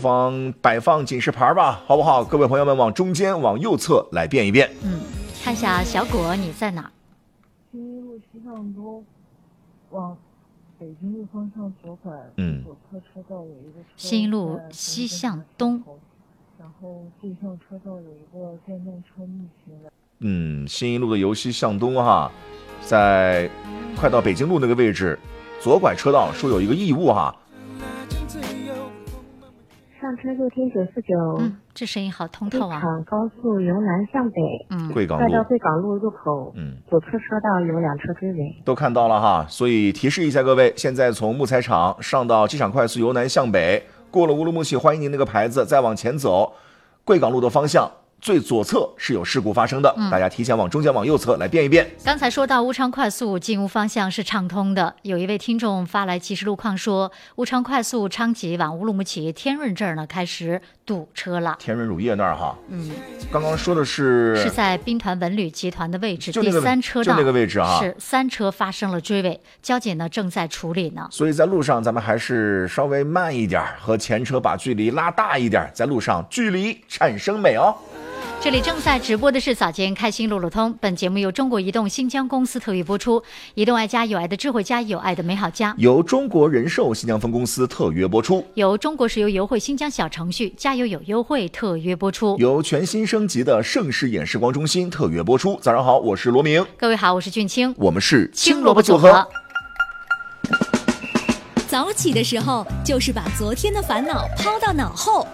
方摆放警示牌吧，好不好？各位朋友们，往中间往右侧来变一变。 看一下小果你在哪？ 新一路西向东，往北京路方向左拐，左侧车道有一个车。 新一路西向东， 然后对向车道有一个电动车逆行的。 新一路的由西向东哈，在快到北京路那个位置，左拐车道说有一个异物哈。 上车就听949。 这声音好通透啊！ 高速由南向北， 贵港路， 快到贵港路入口，左侧车道有2车追尾， 都看到了哈。所以提示一下各位，现在从木材厂上到机场快速由南向北，过了乌鲁木齐欢迎您那个牌子，再往前走，贵港路的方向。最左侧是有事故发生的，大家提前往中间往右侧来变一变。 刚才说到乌昌快速进屋方向是畅通的，有一位听众发来即时路况说，乌昌快速昌吉往乌鲁木齐天润这儿呢开始堵车了。 天润乳业那儿哈，刚刚说的是在兵团文旅集团的位置，第3车道就那个位置啊， 是3车发生了追尾，交警呢正在处理呢。 所以在路上咱们还是稍微慢一点，和前车把距离拉大一点，在路上距离产生美哦。 这里正在直播的是早间开心路路通，本节目由中国移动新疆公司特约播出，移动爱家有爱的智慧家，有爱的美好家， 由中国人寿新疆分公司特约播出， 由中国石油优惠新疆小程序加油有优惠特约播出， 由全新升级的盛世眼视光中心特约播出。早上好，我是罗明。 各位好，我是俊清， 我们是青萝卜组合。 早起的时候就是把昨天的烦恼抛到脑后。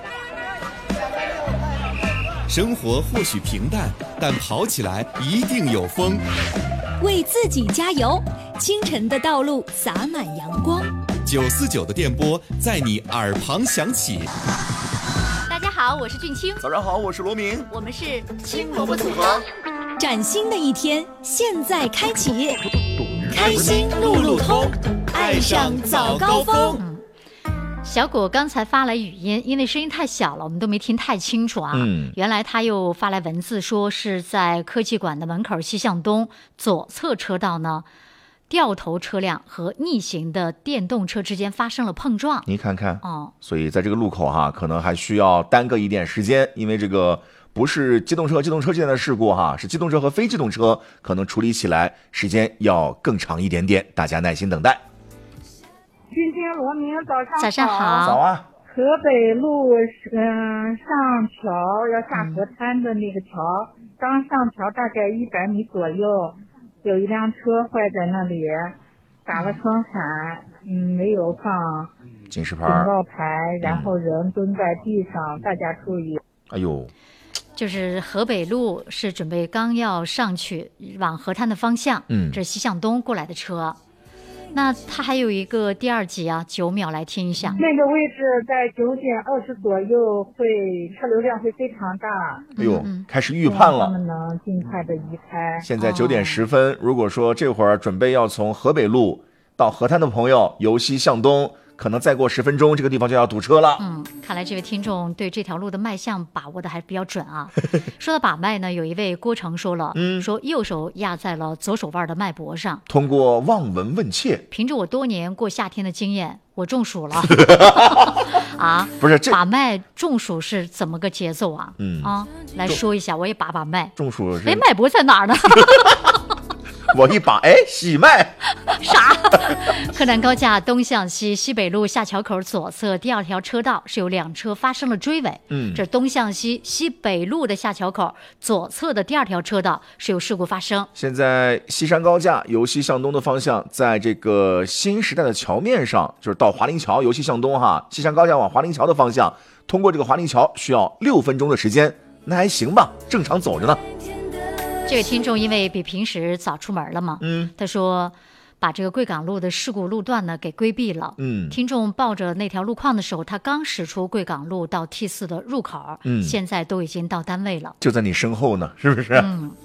生活或许平淡，但跑起来一定有风。 为自己加油，清晨的道路洒满阳光。 949的电波在你耳旁响起。 大家好，我是俊清。 早上好，我是罗明。 我们是青萝卜组合。 崭新的一天现在开启，开心路路通，爱上早高峰。 小果刚才发来语音，因为声音太小了，我们都没听太清楚啊。原来他又发来文字说是在科技馆的门口西向东左侧车道呢，掉头车辆和逆行的电动车之间发生了碰撞。 你看看所以在这个路口哈，可能还需要耽搁一点时间，因为这个不是机动车之间的事故哈，是机动车和非机动车，可能处理起来时间要更长一点点，大家耐心等待。 今天罗明早上好。 早啊。 河北路上桥要下河滩的那个桥，刚上桥大概100米左右，有一辆车坏在那里，打了双闪，没有放警示牌、 警告牌，然后人蹲在地上，大家注意。 哎呦， 就是河北路是准备刚要上去往河滩的方向，这是西向东过来的车。那它还有一个第2集啊，9秒来听一下。 那个位置在9点20左右车流量会非常大。 哎呦，开始预判了。 他们能尽快的移开。 现在9点10分，如果说这会儿准备要从河北路到河滩的朋友由西向东，可能再过10分钟，这个地方就要堵车了。 看来这位听众对这条路的脉象把握的还比较准啊。说到把脉呢，有一位郭成说了，说右手压在了左手腕的脉搏上。 通过望闻问切， 凭着我多年过夏天的经验，我中暑了。 不是这把脉中暑是怎么个节奏啊？来说一下，我也把脉。 中暑是脉搏在哪儿呢？ 我一把喜脉啥？河南高架东向西西北路下桥口左侧第2条车道是有2车发生了追尾。这东向西西北路的下桥口左侧的第2条车道是有事故发生。 现在西山高架由西向东的方向，在这个新时代的桥面上，就是到华林桥由西向东哈，西山高架往华林桥的方向，通过这个华林桥需要6分钟的时间，那还行吧，正常走着呢。 这位听众因为比平时早出门了嘛，他说把这个贵港路的事故路段呢给规避了。听众抱着那条路况的时候，他刚驶出贵港路到 T4 的入口，现在都已经到单位了， 就在你身后呢，是不是？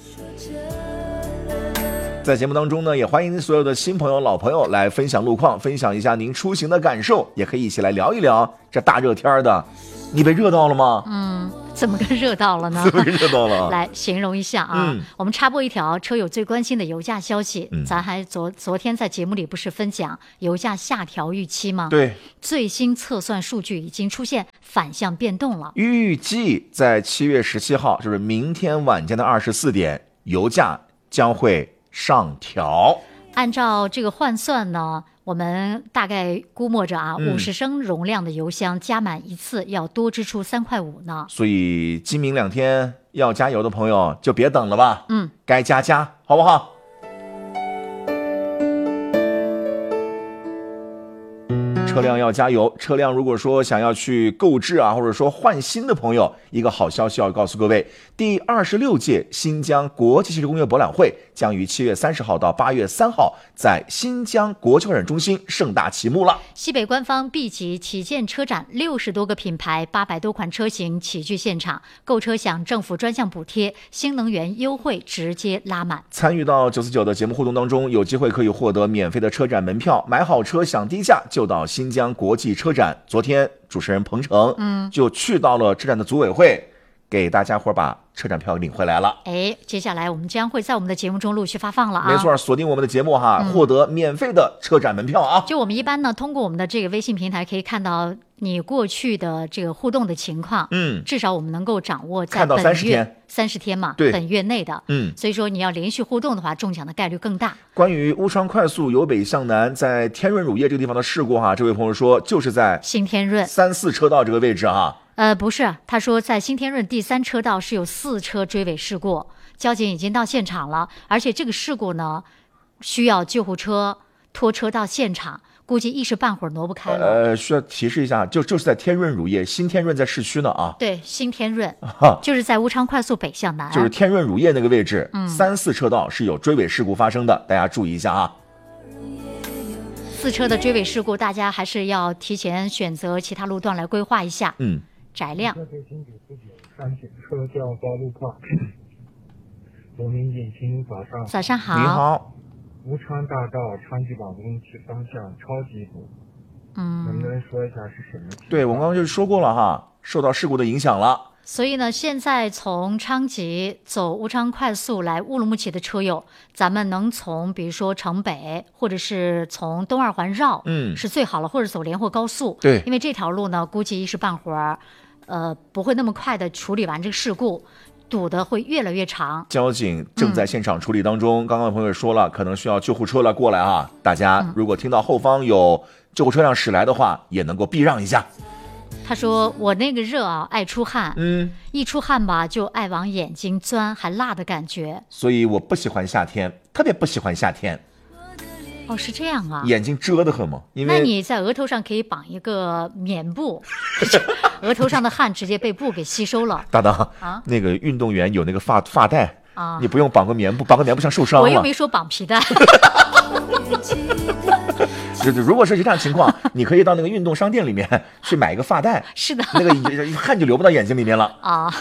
在节目当中呢，也欢迎所有的新朋友老朋友来分享路况，分享一下您出行的感受，也可以一起来聊一聊这大热天的，你被热到了吗？ 怎么个热到了呢？ 怎么个热到了？ 来形容一下啊。我们插播一条车友最关心的油价消息。咱还昨天在节目里不是分享油价下调预期吗？ 对， 最新测算数据已经出现反向变动了。 预计在7月17号，就是明天晚间的24点，油价将会上调。 按照这个换算呢，我们大概估摸着啊，50升容量的油箱加满一次要多支出3.5块呢。 所以今明2天要加油的朋友就别等了吧，该加，好不好？车辆要加油，车辆如果说想要去购置啊，或者说换新的朋友，一个好消息要告诉各位，第26届新疆国际汽车工业博览会将于7月30号到8月3号在新疆国际会展中心盛大启幕了。 西北官方 B 级旗舰车展，60多个品牌，800多款车型齐聚现场，购车享政府专项补贴、新能源优惠直接拉满。 参与到949的节目互动当中，有机会可以获得免费的车展门票，买好车享低价就到新疆国际车展。昨天主持人彭程就去到了车展的组委会，给大家伙把车展票领回来了。 接下来我们将会在我们的节目中陆续发放了啊。 没错，锁定我们的节目哈，获得免费的车展门票啊。 就我们一般呢，通过我们的这个微信平台可以看到你过去的这个互动的情况，至少我们能够掌握在本月30天嘛， 对， 本月内的，所以说你要连续互动的话，中奖的概率更大。 关于乌昌快速由北向南在天润乳业这个地方的事故哈，这位朋友说就是在新天润 3、4车道这个位置哈。 不是，他说在新天润第3车道是有4车追尾事故，交警已经到现场了，而且这个事故呢，需要救护车拖车到现场，估计一时半会儿挪不开了。 需要提示一下，就是在天润乳业，新天润在市区呢啊。 对，新天润就是在乌昌快速北向南， 就是天润乳业那个位置，3、4车道是有追尾事故发生的，大家注意一下啊。 4车的追尾事故，大家还是要提前选择其他路段来规划一下。窄量。 车叫高路况，农民警，请您早上。 早上好。 你好。 吴昌大道昌吉堡公去方向超级堵。能不能说一下是什么？ 对，我刚刚就说过了哈，受到事故的影响了。 所以呢，现在从昌吉走乌昌快速来乌鲁木齐的车友，咱们能从比如说城北，或者是从东二环绕，是最好了，或者走连霍高速。 对， 因为这条路呢，估计一时半会儿，不会那么快的处理完这个事故，堵得会越来越长。 交警正在现场处理当中，刚刚的朋友说了，可能需要救护车了过来啊，大家如果听到后方有救护车辆驶来的话，也能够避让一下。 他说我那个热啊，爱出汗，一出汗吧就爱往眼睛钻，还辣的感觉， 所以我不喜欢夏天，特别不喜欢夏天。 哦，是这样啊， 眼睛遮得很吗？因为那你在额头上可以绑一个棉布，额头上的汗直接被布给吸收了。 搭档啊，那个运动员有那个发带啊，你不用绑个棉布，绑个棉布像受伤了。 我又没说绑皮带。 如果是这样情况，你可以到那个运动商店里面去买一个发带。 是的， 那个汗就流不到眼睛里面了啊。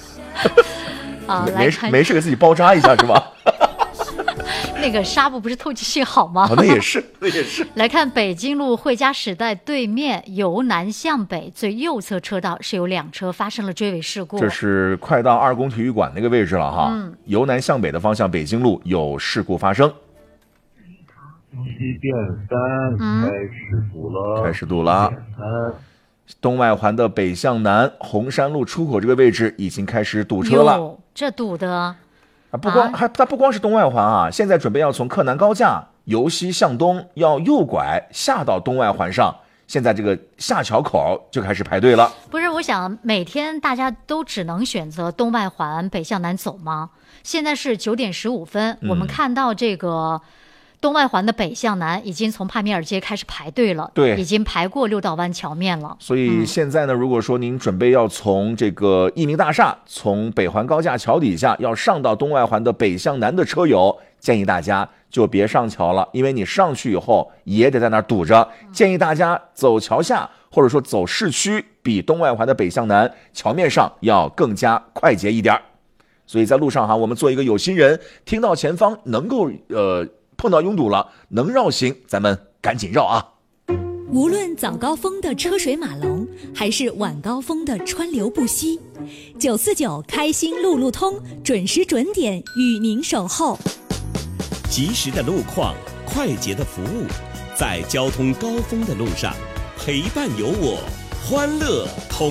没事给自己包扎一下是吧？ 那个纱布不是透气性好吗？ 那也是，那也是。 来看北京路汇佳时代对面由南向北最右侧车道是有2车发生了追尾事故， 这是快到2宫体育馆那个位置了哈。由南向北的方向北京路有事故发生。 西边3开始堵了。 东外环的北向南红山路出口这个位置已经开始堵车了。 这堵的它不光是东外环啊，现在准备要从克南高架由西向东要右拐下到东外环上，现在这个下桥口就开始排队了。 不是，我想每天大家都只能选择东外环北向南走吗？现在是9点15分，我们看到这个东外环的北向南已经从帕米尔街开始排队了， 对， 已经排过六道湾桥面了。 所以现在呢，如果说您准备要从这个益民大厦，从北环高架桥底下要上到东外环的北向南的车友，建议大家就别上桥了，因为你上去以后也得在那儿堵着。建议大家走桥下，或者说走市区，比东外环的北向南桥面上要更加快捷一点。所以在路上哈，我们做一个有心人，听到前方能够碰到拥堵了，能绕行咱们赶紧绕啊。 无论早高峰的车水马龙，还是晚高峰的川流不息， 949开心路路通，准时准点与您守候。 及时的路况，快捷的服务，在交通高峰的路上，陪伴有我，欢乐同